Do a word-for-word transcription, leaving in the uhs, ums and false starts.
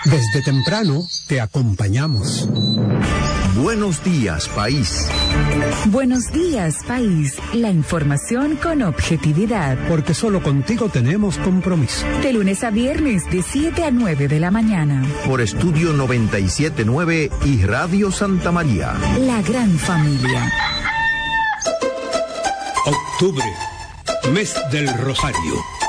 Desde temprano te acompañamos. Buenos días, país. Buenos días, país. La información con objetividad. Porque solo contigo tenemos compromiso. De lunes a viernes, de siete a nueve de la mañana. Por Estudio noventa y siete punto nueve y Radio Santa María. La gran familia. Octubre, mes del Rosario.